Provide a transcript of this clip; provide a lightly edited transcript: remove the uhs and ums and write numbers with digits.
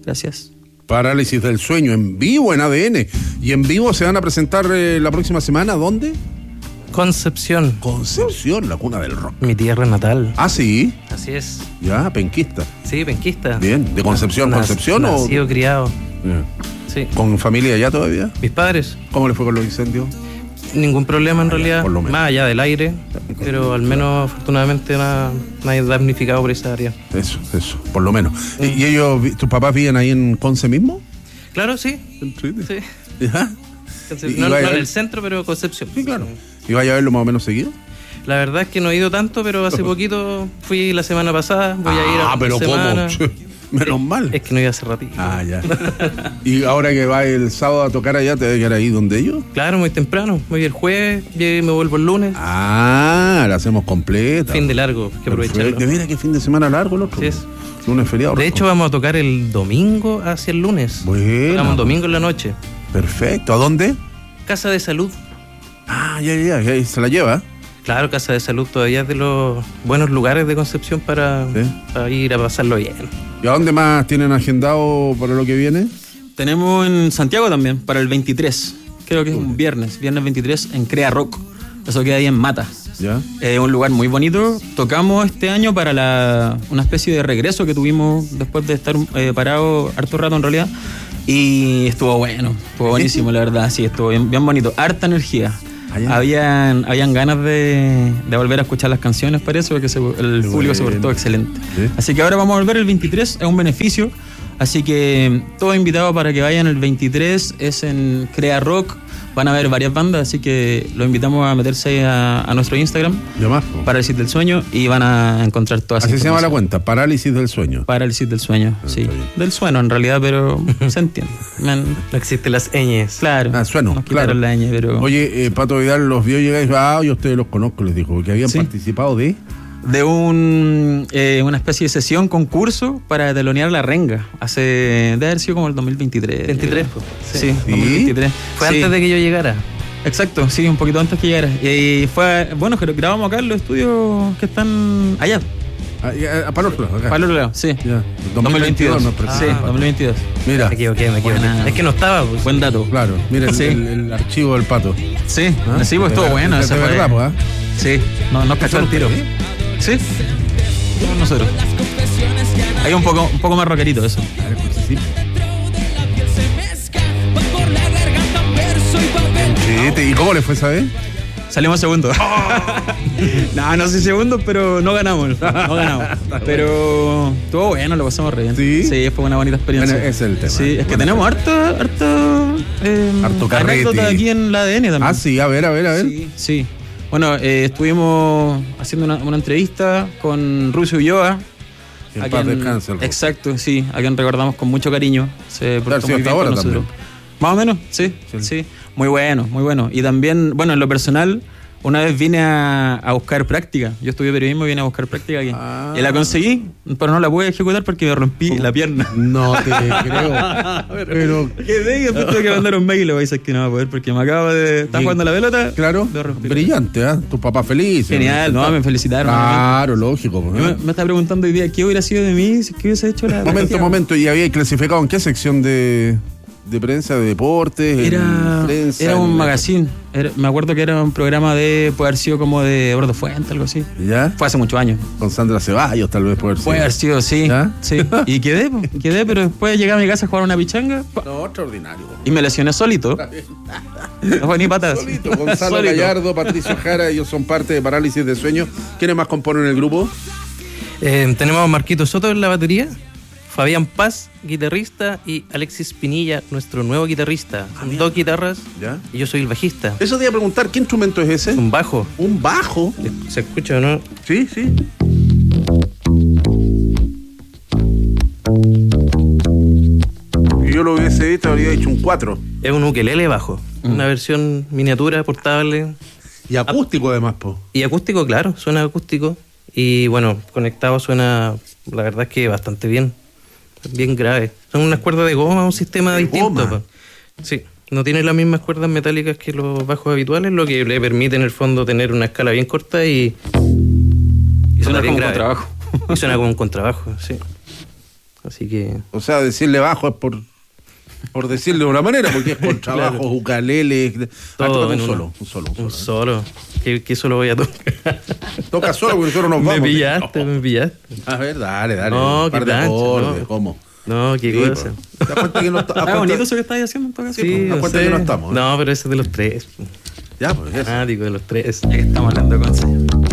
Gracias. Parálisis del sueño, en vivo en ADN. Y en vivo se van a presentar la próxima semana, ¿dónde? Concepción. Concepción, la cuna del rock. Mi tierra natal. Ah, sí. Así es. Ya, penquista. Sí, penquista. Bien, ¿de Concepción, Concepción o...? Nacido, criado. Yeah. Sí. ¿Con familia allá todavía? Mis padres. ¿Cómo le fue con los incendios? Ningún problema en realidad, por lo menos. más allá del aire, pero al menos afortunadamente nadie damnificado por esa área. Eso, por lo menos. ¿Y ellos, tus papás viven ahí en Conce mismo? Claro, sí. Sí. ¿Ya? ¿Y No vaya en a ver? el centro, pero Concepción. Sí, claro. ¿Y vaya a verlo más o menos seguido? La verdad es que no he ido tanto, pero hace poquito fui la semana pasada, voy a ir a pero la semana. ¿cómo? Menos mal. Es que no iba hace ratito. Ah, ya. ¿Y ahora que vas el sábado a tocar allá, te debe quedar ahí donde ellos? Claro, muy temprano. Voy el jueves y me vuelvo el lunes. Ah, la hacemos completa. Fin de largo, hay que aprovecharlo. De veras que fin de semana largo el otro. Sí es. Lunes feriado. De hecho, vamos a tocar el domingo hacia el lunes. Bueno. Tocamos domingo en la noche. Perfecto. ¿A dónde? Casa de Salud. Ah, ya, se la lleva. Claro, Casa de Salud todavía es de los buenos lugares de Concepción para ir a pasarlo bien. ¿Y a dónde más tienen agendado para lo que viene? Tenemos en Santiago también, para el 23. Creo que es un viernes 23, en Crea Rock. Eso queda ahí en Mata. Ya. Un lugar muy bonito. Tocamos este año para una especie de regreso que tuvimos después de estar parado harto rato en realidad. Y estuvo bueno, estuvo buenísimo la verdad, sí, estuvo bien bonito. Harta energía. Habían ganas de volver a escuchar las canciones, parece, porque el público se portó excelente. ¿Sí? Así que ahora vamos a volver el 23, es un beneficio. Así que todos invitados para que vayan el 23, es en Crea Rock. Van a haber varias bandas, así que los invitamos a meterse a nuestro Instagram, Parálisis del Sueño, y van a encontrar todas así se llama la cuenta, Parálisis del Sueño. Parálisis del Sueño, sí. Del sueno en realidad, pero se entiende. No existen las ñes. Claro. Sueno, nos quitaron la ñ, pero... Oye, Pato Vidal los vio llegar y dijo, yo ustedes los conozco, les dijo, que habían participado de una especie de sesión, concurso para telonear La Renga. Debe haber sido como el 2023. 23, pues. Sí, 2023. Fue antes de que yo llegara. Exacto, sí, un poquito antes que llegara. Y fue, bueno, grabamos acá en los estudios que están allá. Para el otro lado, acá. Para el otro lado, sí. Ya. 2022. Sí, 2022. Mira. Me equivoqué. Es que no estaba. Pues. Buen dato. Claro, mira el archivo del Pato. Sí, sí, pues estuvo bueno. Es verdad, pues. Sí, nos cachó el tiro. Sí, somos nosotros. Hay un poco más rockerito eso. A ver, sí. ¿Y cómo le fue esa vez? Salimos segundos. No sé segundos, pero no ganamos. Pero estuvo bueno, lo pasamos re bien. Sí, fue una bonita experiencia. Bueno, ese es el tema. Sí, es que tenemos harto carrete anécdota aquí en la ADN también. Ah, sí, a ver. Sí. Bueno, estuvimos haciendo una entrevista con Rusio Ulloa. En paz descanse. Exacto, sí, a quien recordamos con mucho cariño. Se portó muy bien con nosotros. También. Más o menos, sí. Muy bueno. Y también, bueno, en lo personal, una vez vine a buscar práctica. Yo estudié periodismo y vine a buscar práctica aquí. Y la conseguí, pero no la pude ejecutar porque me rompí la pierna. No te creo. Pero quedé, tuve que mandar un mail y le voy a decir que no va a poder porque me acabo de estar jugando la pelota. Claro, brillante, tu papá feliz. Genial, me felicitaron. Claro, lógico. Me está preguntando hoy día qué hubiera sido de mí si hubiese hecho la... Momento, ¿y había clasificado en qué sección de prensa, de deportes? Era un magazine. Me acuerdo que era un programa puede haber sido como de Gordo Fuente, algo así. ¿Ya? Fue hace muchos años. Con Sandra Ceballos, tal vez puede haber sido, sí. ¿Ya? Sí. Y quedé, pero después llegué a mi casa a jugar una pichanga. No, extraordinario. Y me lesioné solito. No fue ni patas. Solito. Gonzalo Gallardo, Patricio Jara, ellos son parte de Parálisis de Sueño. ¿Quiénes más componen el grupo? Tenemos a Marquito Soto en la batería, Fabián Paz, guitarrista, y Alexis Pinilla, nuestro nuevo guitarrista. Son 2 guitarras. ¿Ya? Y yo soy el bajista. Eso te iba a preguntar, ¿qué instrumento es ese? Un bajo. ¿Un bajo? ¿Se escucha o no? Sí. Si yo lo hubiese visto, habría hecho un 4. Es un ukelele bajo. Una versión miniatura, portable. Y acústico además, Y acústico, claro, suena acústico. Y bueno, conectado suena, la verdad es que bastante bien. Bien grave. Son unas cuerdas de goma, un sistema distinto. Sí, no tiene las mismas cuerdas metálicas que los bajos habituales, lo que le permite en el fondo tener una escala bien corta y suena bien como grave. Contrabajo. Y suena como un contrabajo, sí. Así que... O sea, decirle bajo es por decirle de una manera, porque es contrabajo, ukelele, todo en un solo. un solo. ¿Qué solo voy a tocar? Toca solo porque nosotros nos vamos. Me pillaste. A ver, dale. No, un par qué de plancha, acordes, no. ¿cómo? No, qué Sí, cosa. ¿Te das cuenta que no está? Ah, bonito eso que estáis haciendo en todo caso. Sí, Sí, da cuenta que no estamos, ¿eh? No, pero ese es de los tres. Ya, pues eso. Fanático de los tres. Ya que estamos hablando de consejos.